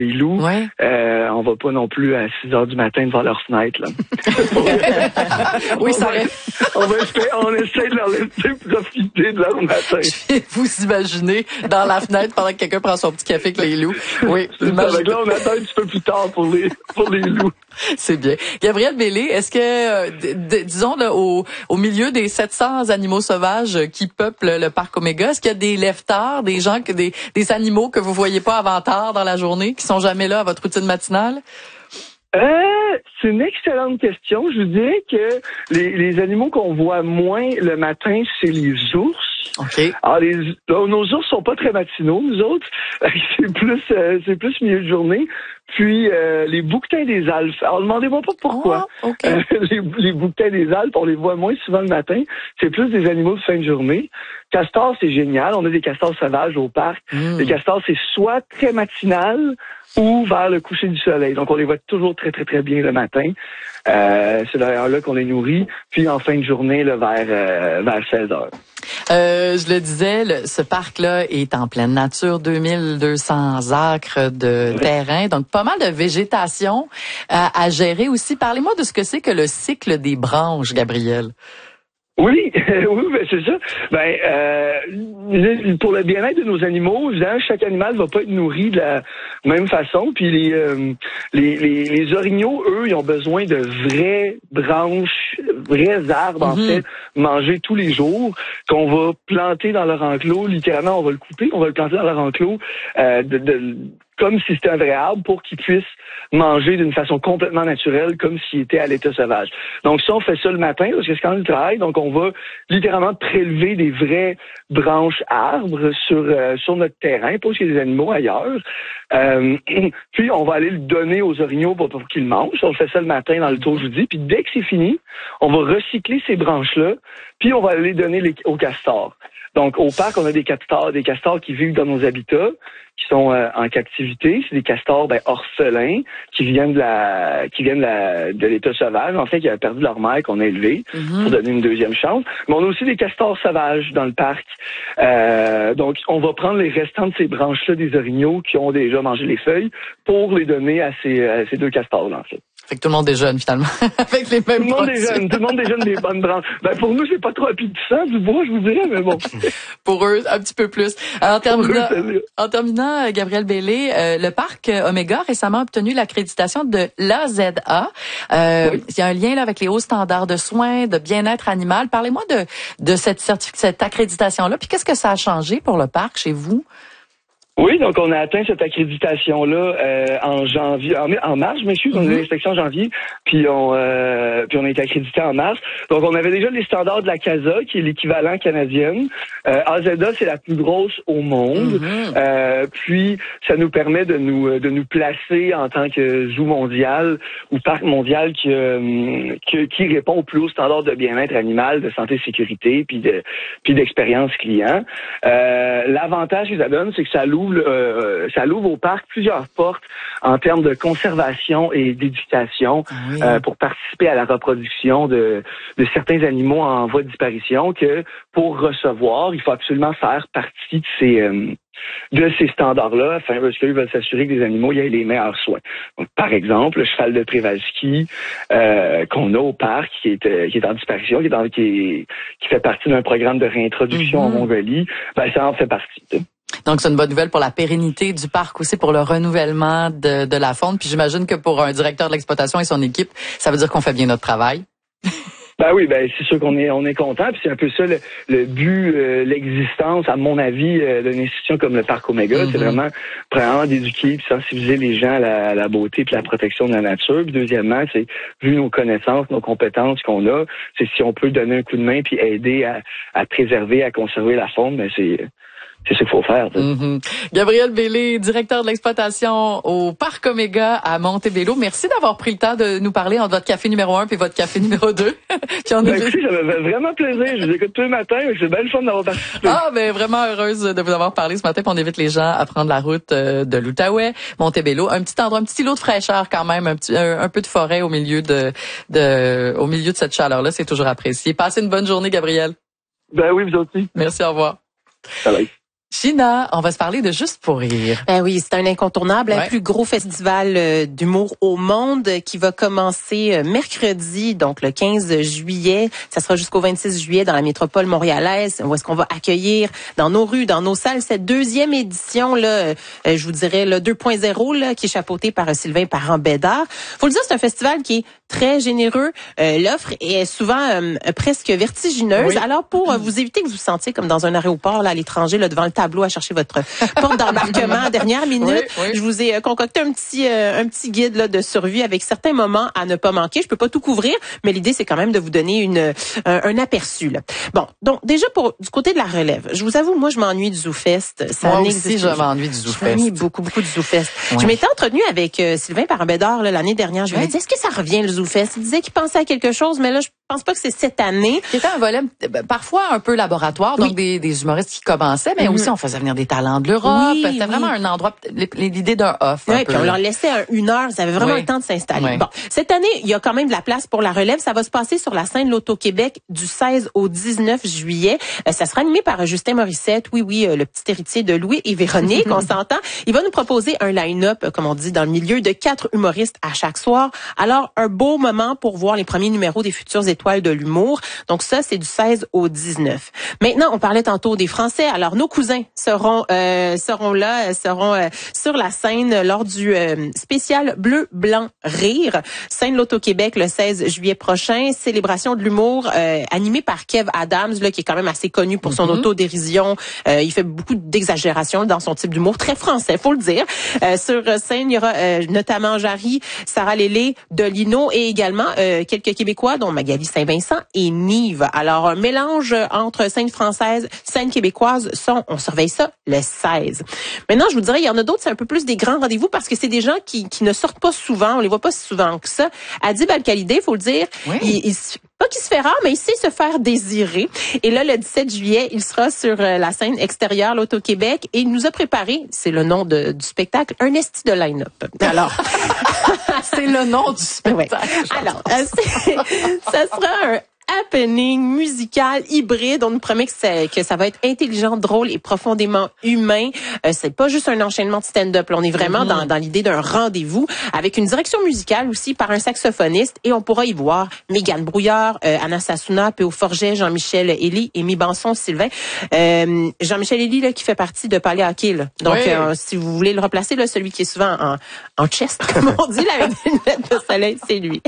Les loups, Ouais. on va pas non plus à 6 heures du matin devant leur fenêtre, là. Oui, ça aurait... On essaie de leur laisser profiter de leur matin. Je vais vous imaginer dans la fenêtre pendant que quelqu'un prend son petit café avec les loups. Oui, Avec là, on attend un petit peu plus tard pour les loups. C'est bien. Gabriel Bellé, est-ce que, disons, là, au milieu des 700 animaux sauvages qui peuplent le parc Omega, est-ce qu'il y a des lève-tard, des gens, des animaux que vous voyez pas avant tard dans la journée, qui sont jamais là à votre routine matinale? C'est une excellente question. Je vous dirais que les animaux qu'on voit moins le matin, c'est les ours. OK. Alors, nos ours sont pas très matinaux, nous autres. C'est plus milieu de journée. Puis, les bouquetins des Alpes. Alors, demandez-moi pas pourquoi. Oh, okay. Les bouquetins des Alpes, on les voit moins souvent le matin. C'est plus des animaux de fin de journée. Castors, c'est génial. On a des castors sauvages au parc. Les castors, c'est soit très matinal ou vers le coucher du soleil. Donc, on les voit toujours très, très, très bien le matin. C'est d'ailleurs là qu'on les nourrit. Puis, en fin de journée, là, vers 16 heures. Je le disais, ce parc-là est en pleine nature, 2200 acres de terrain, donc pas mal de végétation à gérer aussi. Parlez-moi de ce que c'est que le cycle des branches, Gabriel. Oui, oui, ben c'est ça. Pour le bien-être de nos animaux, évidemment, chaque animal va pas être nourri de la même façon. Puis les orignaux, eux, ils ont besoin de vraies branches, vrais arbres, en fait, manger tous les jours, qu'on va planter dans leur enclos. Littéralement, on va le couper, on va le planter dans leur enclos, comme si c'était un vrai arbre, pour qu'ils puissent manger d'une façon complètement naturelle, comme s'il était à l'état sauvage. Donc ça, on fait ça le matin, parce que c'est quand même du travail. Donc on va littéralement prélever des vraies branches arbres sur notre terrain, pas chez les animaux, ailleurs. Puis on va aller le donner aux orignaux pour qu'ils le mangent. On fait ça le matin dans le tour, je vous dis. Puis dès que c'est fini, on va recycler ces branches-là, puis on va les donner aux castors. Donc, au parc, on a des castors qui vivent dans nos habitats, qui sont en captivité. C'est des castors orphelins qui viennent de l'état sauvage, en fait, qui avaient perdu leur mère, qu'on a élevé pour donner une deuxième chance. Mais on a aussi des castors sauvages dans le parc. Donc, on va prendre les restants de ces branches-là des orignaux qui ont déjà mangé les feuilles pour les donner à ces deux castors-là, en fait. Fait que tout le monde est jeune, finalement, avec les mêmes produits. Tout le monde est jeune des bonnes branches. Pour nous, c'est pas trop appétissant, du bois, je vous dirais, mais bon. Pour eux, un petit peu plus. En terminant, Gabriel Bellé, le parc Omega a récemment obtenu l'accréditation de l'AZA. Il y a un lien là avec les hauts standards de soins, de bien-être animal. Parlez-moi de cette accréditation-là. Puis qu'est-ce que ça a changé pour le parc chez vous? Oui, donc on a atteint cette accréditation-là en janvier, en mars, je m'excuse, on a eu l'inspection en janvier, puis on a été accrédité en mars. Donc on avait déjà les standards de la CASA, qui est l'équivalent canadien. AZA, c'est la plus grosse au monde. Puis ça nous permet de nous placer en tant que zoo mondial ou parc mondial qui répond aux plus hauts standards de bien-être animal, de santé, sécurité, puis d'expérience client. L'avantage que ça donne, c'est que ça l'ouvre au parc plusieurs portes en termes de conservation et d'éducation pour participer à la reproduction de certains animaux en voie de disparition que pour recevoir, il faut absolument faire partie de ces standards-là, parce qu'ils veulent s'assurer que les animaux aient les meilleurs soins. Donc, par exemple, le cheval de Przewalski qu'on a au parc, qui est en disparition, qui fait partie d'un programme de réintroduction en Mongolie, ça en fait partie. Donc, c'est une bonne nouvelle pour la pérennité du parc aussi, pour le renouvellement de la faune. Puis j'imagine que pour un directeur de l'exploitation et son équipe, ça veut dire qu'on fait bien notre travail. Oui, c'est sûr qu'on est content, puis c'est un peu ça le but, l'existence, à mon avis, d'une institution comme le Parc Omega, c'est vraiment premièrement d'éduquer puis sensibiliser les gens à la beauté puis la protection de la nature. Puis deuxièmement, c'est vu nos connaissances, nos compétences qu'on a, c'est si on peut donner un coup de main puis aider à préserver, à conserver la faune, c'est ce qu'il faut faire. Gabriel Bellé, directeur de l'exploitation au Parc Omega à Montebello. Merci d'avoir pris le temps de nous parler entre votre café numéro 1 puis votre café numéro 2. Puis ça me fait vraiment plaisir. Je vous écoute tous les matins. C'est bien le fun d'avoir participé. Vraiment heureuse de vous avoir parlé ce matin. Puis on invite les gens à prendre la route de l'Outaouais, Montebello. Un petit endroit, un petit îlot de fraîcheur quand même, un peu de forêt au milieu de cette chaleur-là. C'est toujours apprécié. Passez une bonne journée, Gabriel. Oui, vous aussi. Merci, au revoir. Bye. Gina, on va se parler de Juste pour rire. Ben oui, c'est un incontournable, un plus gros festival d'humour au monde qui va commencer mercredi, donc le 15 juillet. Ça sera jusqu'au 26 juillet dans la métropole montréalaise, où est-ce qu'on va accueillir dans nos rues, dans nos salles, cette deuxième édition, là, je vous dirais, le 2.0, là, qui est chapeautée par Sylvain Parent-Bédard. Faut le dire, c'est un festival qui est très généreux. L'offre est souvent presque vertigineuse. Oui. Alors, pour vous éviter que vous vous sentiez comme dans un aéroport là, à l'étranger, là, devant le tableau à chercher votre porte d'embarquement à dernière minute, je vous ai concocté un petit guide là, de survie avec certains moments à ne pas manquer. Je peux pas tout couvrir, mais l'idée, c'est quand même de vous donner un aperçu. Là. Bon, donc déjà, du côté de la relève, je vous avoue, moi, je m'ennuie du ZooFest. Moi aussi, je m'ennuie du ZooFest. Je m'ennuie beaucoup du ZooFest. Ouais. Je m'étais entretenue avec Sylvain Parent-Bédard l'année dernière. Je lui ai dit, est-ce que ça revient, le ZooFest? Il disait qu'il pensait à quelque chose, mais là, je pense pas que c'est cette année. C'était un volet parfois un peu laboratoire, donc des humoristes qui commençaient, mais aussi on faisait venir des talents de l'Europe. C'était vraiment un endroit, l'idée d'un off. Oui, puis on leur laissait une heure, ça avait vraiment le temps de s'installer. Bon, cette année, il y a quand même de la place pour la relève. Ça va se passer sur la scène L'Auto-Québec du 16 au 19 juillet. Ça sera animé par Justin Morissette, le petit héritier de Louis et Véronique, on s'entend. Il va nous proposer un line-up, comme on dit dans le milieu, de 4 humoristes à chaque soir. Alors, un beau moment pour voir les premiers numéros des futures étoiles de l'humour. Donc ça, c'est du 16 au 19. Maintenant, on parlait tantôt des Français. Alors, nos cousins seront sur la scène lors du spécial Bleu, Blanc, Rire. Scène L'Auto-Québec le 16 juillet prochain. Célébration de l'humour animée par Kev Adams, là, qui est quand même assez connu pour son autodérision. Il fait beaucoup d'exagération dans son type d'humour. Très français, faut le dire. Sur scène, il y aura notamment Jarry, Sarah Lélé, Dolino et également quelques Québécois, dont Magali Saint-Vincent et Nive. Alors, un mélange entre scène française, scène québécoise, on surveille ça le 16. Maintenant, je vous dirais, il y en a d'autres, c'est un peu plus des grands rendez-vous parce que c'est des gens qui ne sortent pas souvent, on les voit pas si souvent que ça. Adib Al-Khalidé, faut le dire, pas qu'il se fait rare, mais il sait se faire désirer. Et là, le 17 juillet, il sera sur la scène extérieure, l'Auto-Québec, et il nous a préparé, c'est le nom du spectacle, un esti de line-up. Alors, c'est le nom du spectacle. Alors, ça sera un happening musical hybride. On nous promet que ça va être intelligent, drôle et profondément humain. C'est pas juste un enchaînement de stand-up. Là, on est vraiment dans l'idée d'un rendez-vous avec une direction musicale aussi par un saxophoniste et on pourra y voir Mégane Brouillard, Anna Sassouna, P.O. Forget, Jean-Michel Elie, Amy Banson, Sylvain. Jean-Michel Elie là, qui fait partie de Palais Hockey. Là. Donc, si vous voulez le replacer, là, celui qui est souvent en chest, comme on dit, là, avec des lunettes de soleil, c'est lui.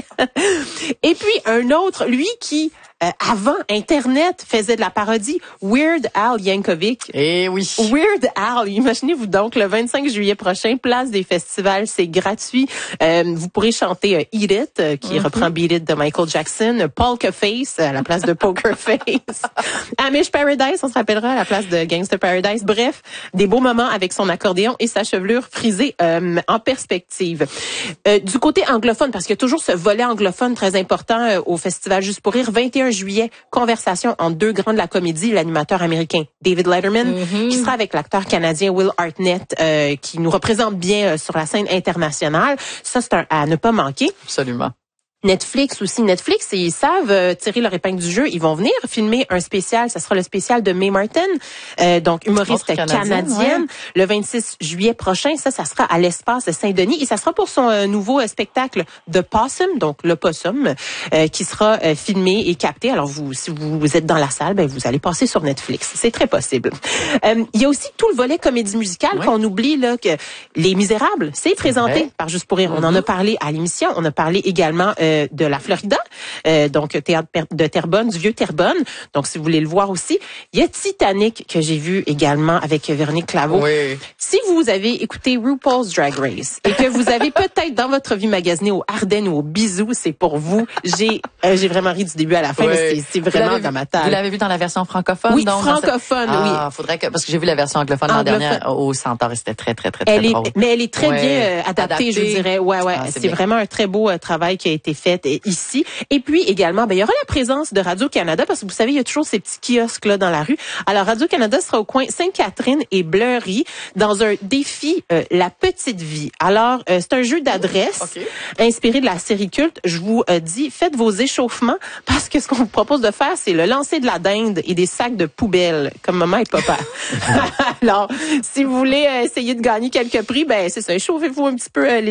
Et puis, un autre, lui qui avant Internet faisait de la parodie, Weird Al Yankovic. Eh oui. Weird Al, imaginez-vous donc le 25 juillet prochain, place des festivals, c'est gratuit. Vous pourrez chanter Eat It, qui reprend Beat It de Michael Jackson, Polka Face à la place de Poker Face, Amish Paradise, on se rappellera à la place de Gangster Paradise. Bref, des beaux moments avec son accordéon et sa chevelure frisée en perspective. Du côté anglophone, parce qu'il y a toujours ce volet anglophone très important au festival Juste pour rire, 21 juillet, conversation entre deux grands de la comédie, l'animateur américain David Letterman, qui sera avec l'acteur canadien Will Arnett, qui nous représente bien sur la scène internationale. Ça, c'est à ne pas manquer. Absolument. Netflix, ils savent tirer leur épingle du jeu. Ils vont venir filmer un spécial. Ça sera le spécial de Mae Martin, donc humoriste canadienne, le 26 juillet prochain. Ça sera à l'Espace de Saint-Denis. Et ça sera pour son nouveau spectacle The Possum, donc le possum, qui sera filmé et capté. Alors, si vous êtes dans la salle, vous allez passer sur Netflix. C'est très possible. Il y a aussi tout le volet comédie musicale qu'on oublie, là, que Les Misérables, c'est présenté par Juste pour rire. On en a parlé à l'émission. On a parlé également de la Florida, donc théâtre de Terrebonne, du vieux Terrebonne. Donc, si vous voulez le voir aussi. Il y a Titanic que j'ai vu également avec Véronique Claveau. Oui. Si vous avez écouté RuPaul's Drag Race et que vous avez peut-être dans votre vie magasiné au Ardennes ou au Bisou, c'est pour vous. J'ai vraiment ri du début à la fin, mais c'est vraiment dans ma table. Vous l'avez vu dans la version francophone? Oui, donc, francophone, faudrait parce que j'ai vu la version anglophone l'an dernier au Centaure et c'était très, très, très, très drôle. Mais elle est très bien adaptée, je dirais. Ouais. C'est vraiment un très beau travail qui a été fait ici. Et puis, pluie également, il y aura la présence de Radio-Canada parce que vous savez, il y a toujours ces petits kiosques là dans la rue. Alors, Radio-Canada sera au coin Sainte-Catherine et Bleury dans un défi La Petite Vie. Alors, c'est un jeu d'adresse inspiré de la série culte. Je vous dis, faites vos échauffements parce que ce qu'on vous propose de faire, c'est le lancer de la dinde et des sacs de poubelle comme maman et papa. Alors, si vous voulez essayer de gagner quelques prix, c'est ça, échauffez-vous un petit peu les